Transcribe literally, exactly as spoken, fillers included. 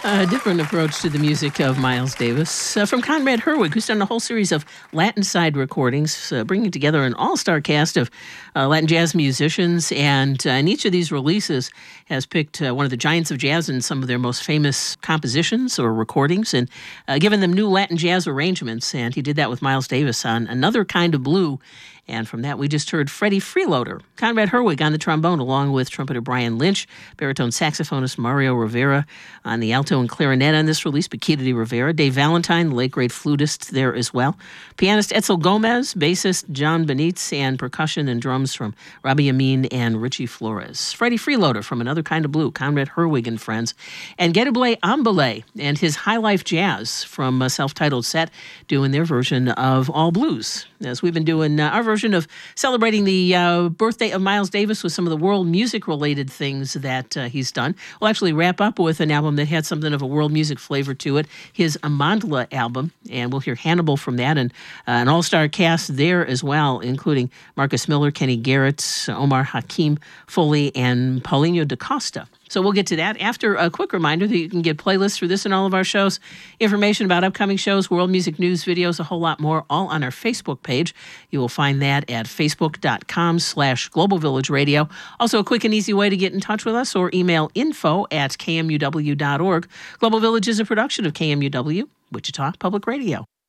A different approach to the music of Miles Davis uh, from Conrad Herwig, who's done a whole series of Latin side recordings, uh, bringing together an all-star cast of uh, Latin jazz musicians. And uh, in each of these releases has picked uh, one of the giants of jazz and some of their most famous compositions or recordings and uh, given them new Latin jazz arrangements. And he did that with Miles Davis on Another Kind of Blue. And from that, we just heard Freddie Freeloader, Conrad Herwig on the trombone, along with trumpeter Brian Lynch, baritone saxophonist Mario Rivera on the alto and clarinet on this release, Paquita de Rivera, Dave Valentine, the late great flutist there as well, pianist Etzel Gomez, bassist John Benitez, and percussion and drums from Robbie Amin and Richie Flores. Freddie Freeloader from Another Kind of Blue, Conrad Herwig and friends, and Gedable Ambale and his High Life Jazz from a self-titled set doing their version of All Blues. As we've been doing uh, our version of celebrating the uh, birthday of Miles Davis with some of the world music-related things that uh, he's done. We'll actually wrap up with an album that had something of a world music flavor to it, his Amandla album, and we'll hear Hannibal from that, and uh, an all-star cast there as well, including Marcus Miller, Kenny Garrett, Omar Hakim Foley, and Paulinho da Costa. So we'll get to that after a quick reminder that you can get playlists for this and all of our shows, information about upcoming shows, world music news, videos, a whole lot more, all on our Facebook page. You will find that at facebook.com slash Global Village Radio. Also, a quick and easy way to get in touch with us or email info at kmuw dot org. Global Village is a production of K M U W, Wichita Public Radio.